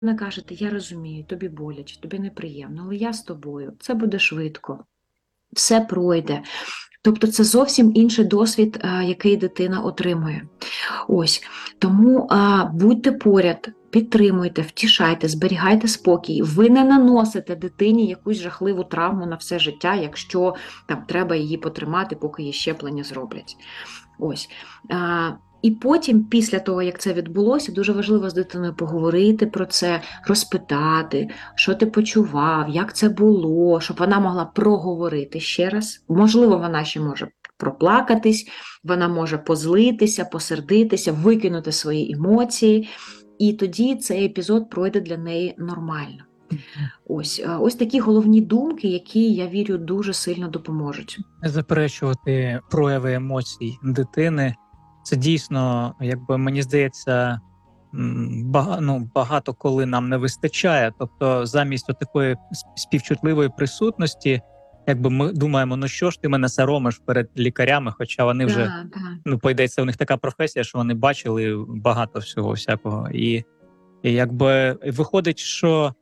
вона каже, я розумію, тобі боляче, тобі неприємно, але я з тобою, це буде швидко, все пройде. Тобто це зовсім інший досвід, який дитина отримує. Ось, тому будьте поряд, підтримуйте, втішайте, зберігайте спокій. Ви не наносите дитині якусь жахливу травму на все життя, якщо там треба її потримати, поки її щеплення зроблять. Ось. І потім, після того, як це відбулося, дуже важливо з дитиною поговорити про це, розпитати, що ти почував, як це було, щоб вона могла проговорити ще раз. Можливо, вона ще може проплакатись, вона може позлитися, посердитися, викинути свої емоції, і тоді цей епізод пройде для неї нормально. Ось такі головні думки, які, я вірю, дуже сильно допоможуть. Не заперечувати прояви емоцій дитини. Це дійсно, мені здається, багато коли нам не вистачає. Тобто замість такої співчутливої присутності, ми думаємо, що ж ти мене соромиш перед лікарями, хоча вони вже, по-ідеї, у них така професія, що вони бачили багато всього всякого. І виходить, що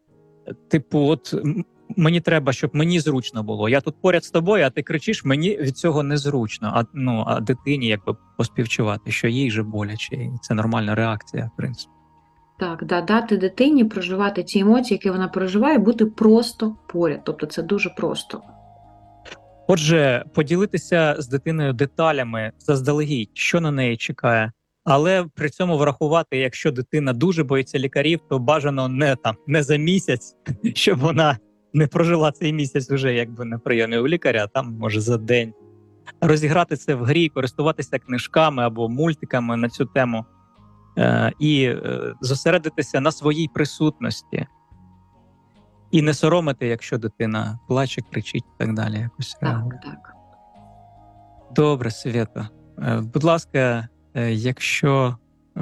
мені треба, щоб мені зручно було. Я тут поряд з тобою, а ти кричиш, мені від цього незручно. А дитині поспівчувати, що їй же боляче. І це нормальна реакція, в принципі. Так, дати дитині проживати ці емоції, які вона проживає, бути просто поряд. Тобто це дуже просто. Отже, поділитися з дитиною деталями заздалегідь, що на неї чекає. Але при цьому врахувати, якщо дитина дуже боїться лікарів, то бажано не за місяць, щоб вона не прожила цей місяць вже на прийомі у лікаря, а там, може, за день. Розіграти це в грі, користуватися книжками або мультиками на цю тему і зосередитися на своїй присутності. І не соромити, якщо дитина плаче, кричить і так далі. Так. Добре, Свято. Будь ласка, якщо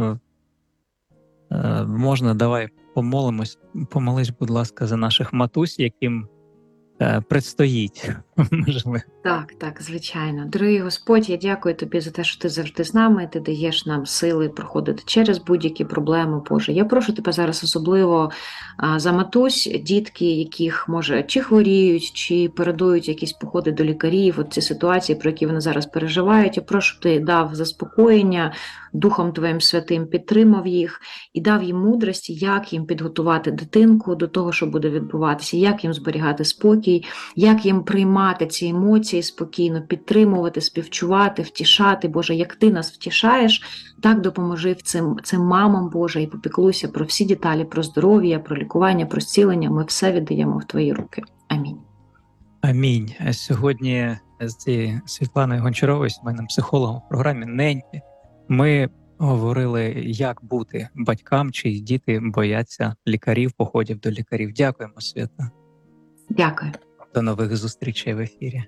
можна, давай помолимось. Помолись, будь ласка, за наших матусь, яким предстоїть. Так, звичайно. Дорогий Господь, я дякую Тобі за те, що Ти завжди з нами, Ти даєш нам сили проходити через будь-які проблеми, Боже. Я прошу Тебе зараз особливо за матусь, дітки, яких, може, чи хворіють, чи передують якісь походи до лікарів, ці ситуації, про які вони зараз переживають. Я прошу, Ти дав заспокоєння, Духом Твоїм Святим підтримав їх і дав їм мудрості, як їм підготувати дитинку до того, що буде відбуватися, як їм зберігати спокій, як їм приймати ці емоції спокійно, підтримувати, співчувати, втішати. Боже, як Ти нас втішаєш, так допоможи цим мамам, Боже, і попіклуйся про всі деталі, про здоров'я, про лікування, про зцілення. Ми все віддаємо в Твої руки. Амінь. Амінь. Сьогодні з Світланою Гончаровою, сімейним психологом в програмі «Неньки», ми говорили, як бути батькам, чиї діти бояться лікарів, походів до лікарів. Дякуємо, Свято. Дякую. До нових зустрічей в ефірі.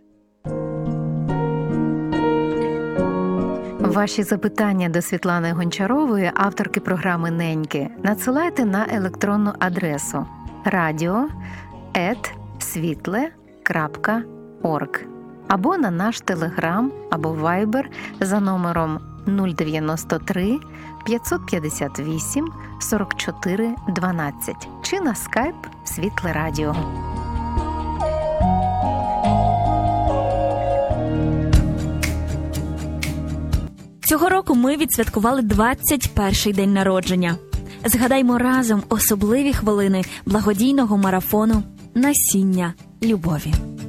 Ваші запитання до Світлани Гончарової, авторки програми «Неньки», надсилайте на електронну адресу radio@svitle.org або на наш Телеграм або Вайбер за номером 093 558 44 12 чи на скайп Світле Радіо. Цього року ми відсвяткували 21-й день народження. Згадаймо разом особливі хвилини благодійного марафону «Насіння любові».